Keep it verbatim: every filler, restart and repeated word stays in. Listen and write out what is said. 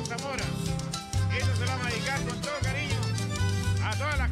Zamora. Eso se va a dedicar con todo